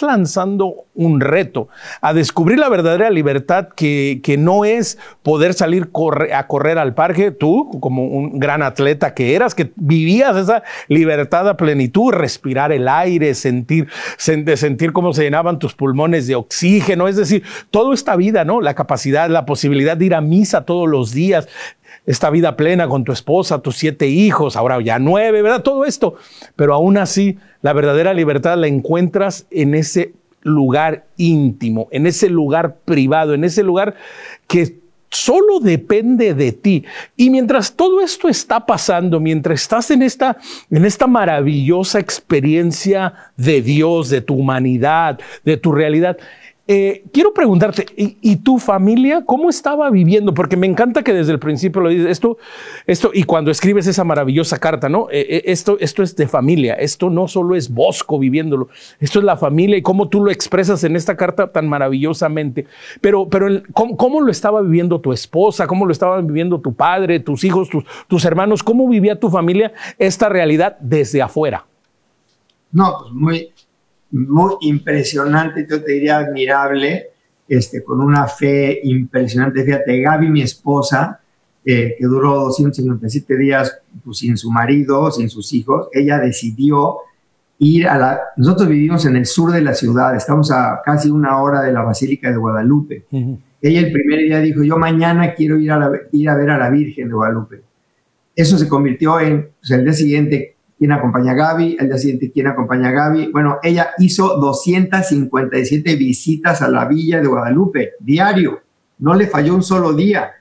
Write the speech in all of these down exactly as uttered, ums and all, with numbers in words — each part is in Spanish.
estás lanzando un reto a descubrir la verdadera libertad que, que no es poder salir corre, a correr al parque, tú como un gran atleta que eras, que vivías esa libertad a plenitud, respirar el aire, sentir, sentir cómo se llenaban tus pulmones de oxígeno, es decir, toda esta vida, ¿no? La capacidad, la posibilidad de ir a misa todos los días, esta vida plena con tu esposa, tus siete hijos, ahora ya nueve, ¿verdad? Todo esto. Pero aún así, la verdadera libertad la encuentras en ese lugar íntimo, en ese lugar privado, en ese lugar que solo depende de ti. Y mientras todo esto está pasando, mientras estás en esta, en esta maravillosa experiencia de Dios, de tu humanidad, de tu realidad, Eh, quiero preguntarte, ¿y, ¿y tu familia cómo estaba viviendo? Porque me encanta que desde el principio lo dices, esto, esto, y cuando escribes esa maravillosa carta, ¿no? Eh, eh, esto, esto es de familia, esto no solo es Bosco viviéndolo, esto es la familia y cómo tú lo expresas en esta carta tan maravillosamente. Pero, pero el, ¿cómo, ¿cómo lo estaba viviendo tu esposa? ¿Cómo lo estaban viviendo tu padre, tus hijos, tus, tus hermanos? ¿Cómo vivía tu familia esta realidad desde afuera? No, pues muy... muy impresionante, yo te diría admirable, este, con una fe impresionante. Fíjate, Gaby, mi esposa, eh, que duró doscientos cincuenta y siete días pues, sin su marido, sin sus hijos, ella decidió ir a la... Nosotros vivimos en el sur de la ciudad, estamos a casi una hora de la Basílica de Guadalupe. Uh-huh. Ella el primer día dijo, yo mañana quiero ir a, la, ir a ver a la Virgen de Guadalupe. Eso se convirtió en, pues, el día siguiente, ¿quién acompaña a Gaby? El día siguiente, ¿quién acompaña a Gaby? Bueno, ella hizo doscientas cincuenta y siete visitas a la Villa de Guadalupe, diario. No le falló un solo día.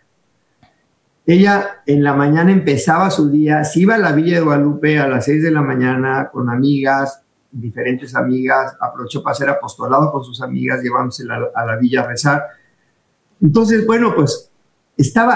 Ella en la mañana empezaba su día, se iba a la Villa de Guadalupe a las seis de la mañana con amigas, diferentes amigas, aprovechó para hacer apostolado con sus amigas, llevándose a, a la Villa a rezar. Entonces, bueno, pues estaba...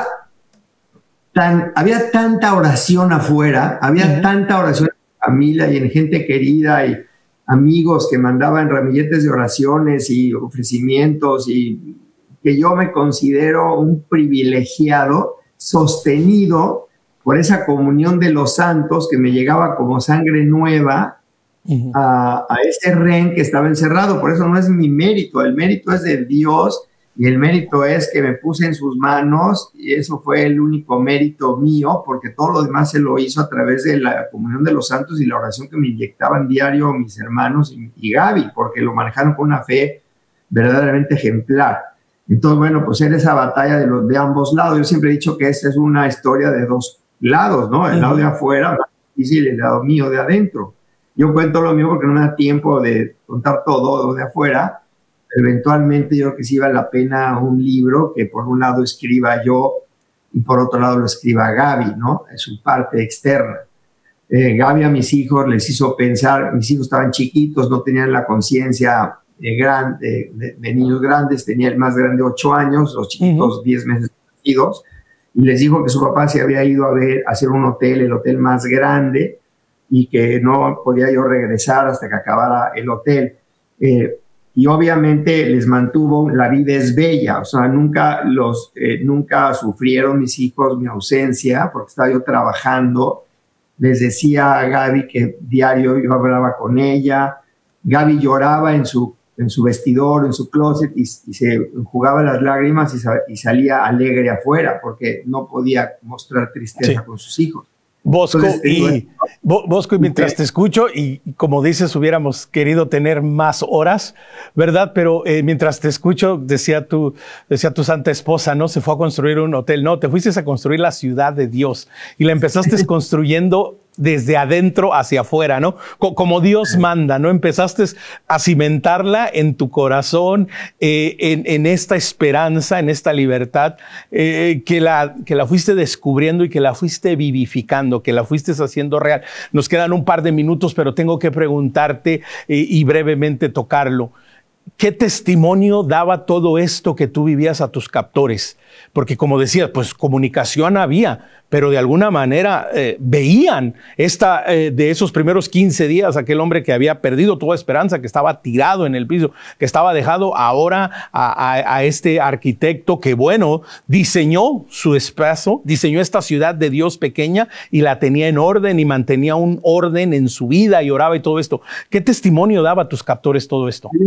Tan, había tanta oración afuera, había uh-huh. tanta oración en familia y en gente querida y amigos que mandaban ramilletes de oraciones y ofrecimientos, y que yo me considero un privilegiado sostenido por esa comunión de los santos que me llegaba como sangre nueva uh-huh. a, a ese rehén que estaba encerrado. Por eso no es mi mérito, el mérito es de Dios. Y el mérito es que me puse en sus manos, y eso fue el único mérito mío, porque todo lo demás se lo hizo a través de la comunión de los santos y la oración que me inyectaban diario mis hermanos y, y Gaby, porque lo manejaron con una fe verdaderamente ejemplar. Entonces, bueno, pues era esa batalla de, los, de ambos lados. Yo siempre he dicho que esta es una historia de dos lados, ¿no? El lado de afuera y el lado mío de adentro. Yo cuento lo mío porque no me da tiempo de contar todo lo de afuera. Eventualmente yo creo que sí vale la pena un libro que por un lado escriba yo y por otro lado lo escriba Gaby, ¿no? Es su parte externa. Eh, Gaby a mis hijos les hizo pensar, mis hijos estaban chiquitos, no tenían la conciencia de, gran, de, de, de niños grandes, tenía el más grande ocho años, los chiquitos uh-huh. diez meses nacidos, y les dijo que su papá se había ido a ver, a hacer un hotel, el hotel más grande, y que no podía yo regresar hasta que acabara el hotel. Eh, Y obviamente les mantuvo, la vida es bella, o sea, nunca, los, eh, nunca sufrieron mis hijos mi ausencia, porque estaba yo trabajando. Les decía a Gaby que diario yo hablaba con ella. Gaby lloraba en su, en su vestidor, en su closet, y, y se enjugaba las lágrimas y, y salía alegre afuera, porque no podía mostrar tristeza sí. con sus hijos. Bosco, Entonces, y, Bosco, y mientras te escucho, y como dices, hubiéramos querido tener más horas, ¿verdad? Pero eh, mientras te escucho, decía tu, decía tu santa esposa, ¿no? Se fue a construir un hotel. No, te fuiste a construir la ciudad de Dios y la empezaste construyendo desde adentro hacia afuera, ¿no? Como Dios manda, ¿no? Empezaste a cimentarla en tu corazón, eh, en, en esta esperanza, en esta libertad, eh, que la, que la fuiste descubriendo y que la fuiste vivificando, que la fuiste haciendo real. Nos quedan un par de minutos, pero tengo que preguntarte eh, y brevemente tocarlo. ¿Qué testimonio daba todo esto que tú vivías a tus captores? Porque como decías, pues comunicación había, pero de alguna manera eh, veían esta, eh, de esos primeros quince días, aquel hombre que había perdido toda esperanza, que estaba tirado en el piso, que estaba dejado ahora a, a, a este arquitecto que, bueno, diseñó su espacio, diseñó esta ciudad de Dios pequeña y la tenía en orden y mantenía un orden en su vida y oraba y todo esto. ¿Qué testimonio daba a tus captores todo esto?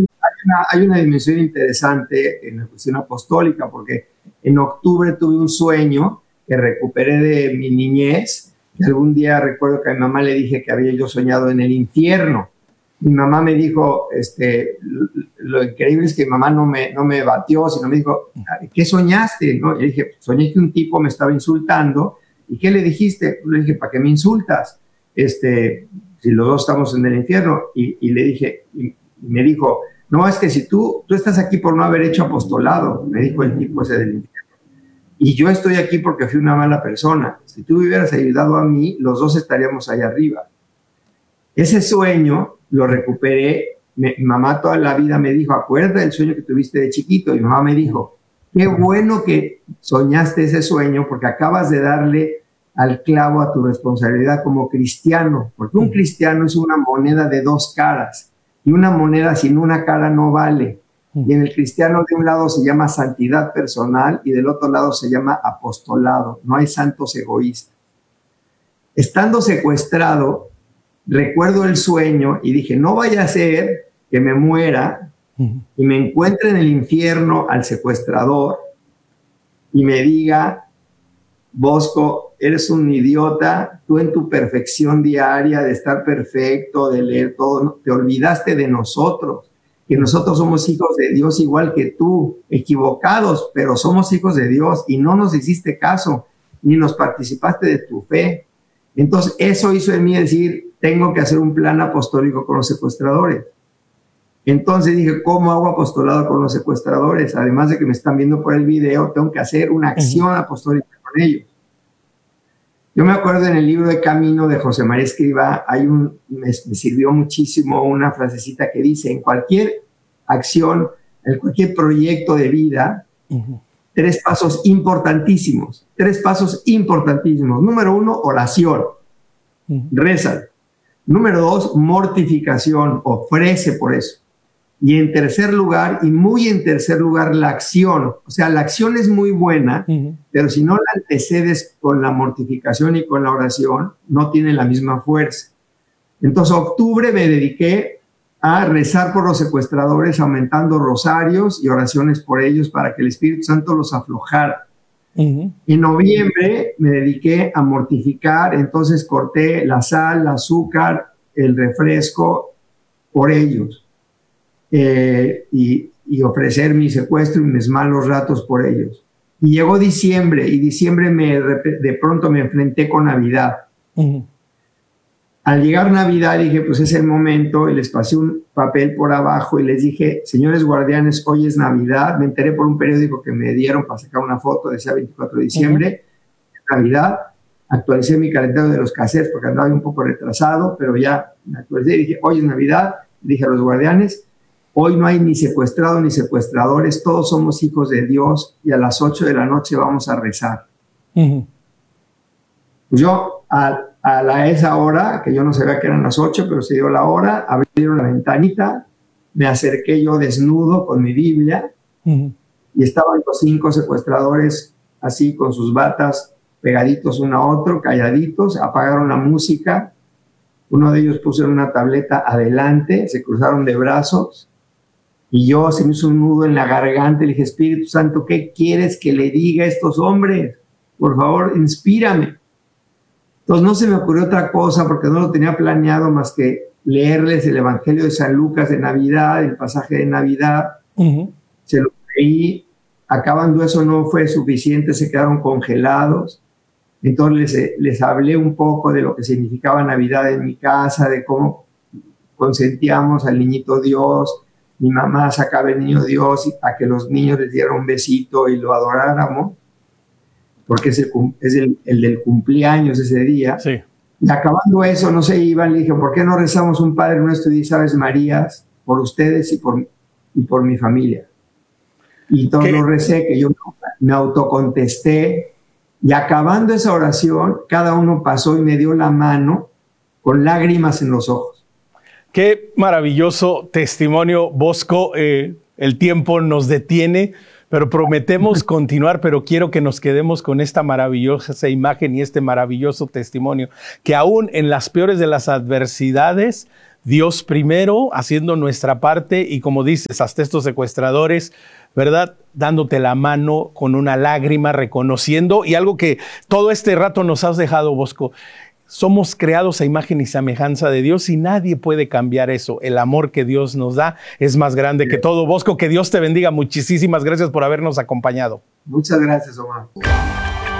una, hay una dimensión interesante en la cuestión apostólica, porque en octubre tuve un sueño que recuperé de mi niñez, que algún día recuerdo que a mi mamá le dije que había yo soñado en el infierno. Mi mamá me dijo, este, lo, lo increíble es que mi mamá no me, no me batió, sino me dijo, ¿qué soñaste? ¿No? Y le dije, soñé que un tipo me estaba insultando. ¿Y qué le dijiste? Le dije, ¿para qué me insultas? Este, si los dos estamos en el infierno. Y, y le dije, y me dijo, no, es que si tú, tú estás aquí por no haber hecho apostolado, me dijo el tipo ese del infierno. Y yo estoy aquí porque fui una mala persona. Si tú hubieras ayudado a mí, los dos estaríamos allá arriba. Ese sueño lo recuperé. Mi mamá toda la vida me dijo, acuérdate del sueño que tuviste de chiquito. Y mi mamá me dijo, qué bueno que soñaste ese sueño porque acabas de darle al clavo a tu responsabilidad como cristiano. Porque un cristiano es una moneda de dos caras. Y una moneda sin una cara no vale. Y en el cristiano de un lado se llama santidad personal y del otro lado se llama apostolado. No hay santos egoístas. Estando secuestrado, recuerdo el sueño y dije, no vaya a ser que me muera y me encuentre en el infierno al secuestrador y me diga, Bosco, eres un idiota, tú en tu perfección diaria de estar perfecto, de leer todo, te olvidaste de nosotros, que nosotros somos hijos de Dios igual que tú, equivocados, pero somos hijos de Dios y no nos hiciste caso, ni nos participaste de tu fe. Entonces eso hizo en mí decir, tengo que hacer un plan apostólico con los secuestradores. Entonces dije, ¿cómo hago apostolado con los secuestradores? Además de que me están viendo por el video, tengo que hacer una acción apostólica con ellos. Yo me acuerdo en el libro de Camino de José María Escrivá, hay un, me, me sirvió muchísimo una frasecita que dice, en cualquier acción, en cualquier proyecto de vida, uh-huh. tres pasos importantísimos, tres pasos importantísimos. Número uno, oración, uh-huh. reza. Número dos, mortificación, ofrece por eso. Y en tercer lugar, y muy en tercer lugar, la acción. O sea, la acción es muy buena, uh-huh. pero si no la antecedes con la mortificación y con la oración, no tiene la misma fuerza. Entonces, octubre me dediqué a rezar por los secuestradores, aumentando rosarios y oraciones por ellos para que el Espíritu Santo los aflojara. Uh-huh. En noviembre me dediqué a mortificar, entonces corté la sal, el azúcar, el refresco por ellos. Eh, y, y ofrecer mi secuestro y mis malos ratos por ellos. Y llegó diciembre, y diciembre me, de pronto me enfrenté con Navidad. Uh-huh. Al llegar Navidad dije, pues es el momento, y les pasé un papel por abajo y les dije, señores guardianes, hoy es Navidad. Me enteré por un periódico que me dieron para sacar una foto, decía veinticuatro de diciembre, uh-huh. Navidad. Actualicé mi calendario de los cassettes porque andaba un poco retrasado, pero ya me actualicé y dije, hoy es Navidad. Dije a los guardianes, hoy no hay ni secuestrado ni secuestradores, todos somos hijos de Dios y a las ocho de la noche vamos a rezar. Uh-huh. Pues yo a, a la, esa hora, que yo no sabía que eran las ocho, pero se dio la hora, abrieron la ventanita, me acerqué yo desnudo con mi Biblia uh-huh. y estaban los cinco secuestradores así con sus batas pegaditos uno a otro, calladitos, apagaron la música, uno de ellos puso en una tableta adelante, se cruzaron de brazos. Y yo se me hizo un nudo en la garganta y le dije, Espíritu Santo, ¿qué quieres que le diga a estos hombres? Por favor, inspírame. Entonces no se me ocurrió otra cosa porque no lo tenía planeado más que leerles el Evangelio de San Lucas de Navidad, el pasaje de Navidad. Uh-huh. Se lo leí. Acabando eso no fue suficiente, se quedaron congelados. Entonces les, les hablé un poco de lo que significaba Navidad en mi casa, de cómo consentíamos al niñito Dios. Mi mamá sacaba el niño Dios a que los niños les dieran un besito y lo adoráramos, porque es el, es el, el del cumpleaños ese día. Sí. Y acabando eso, no se iban, le dije, ¿por qué no rezamos un Padre Nuestro y diez Aves Marías por ustedes y por, y por mi familia? Y entonces lo recé, que yo me autocontesté, y acabando esa oración, cada uno pasó y me dio la mano con lágrimas en los ojos. Qué maravilloso testimonio, Bosco. Eh, el tiempo nos detiene, pero prometemos continuar, pero quiero que nos quedemos con esta maravillosa imagen y este maravilloso testimonio, que aún en las peores de las adversidades, Dios primero, haciendo nuestra parte y como dices, hasta estos secuestradores, ¿verdad? Dándote la mano con una lágrima, reconociendo, y algo que todo este rato nos has dejado, Bosco, somos creados a imagen y semejanza de Dios y nadie puede cambiar eso. El amor que Dios nos da es más grande que todo. Bosco, que Dios te bendiga. Muchísimas gracias por habernos acompañado. Muchas gracias, Omar.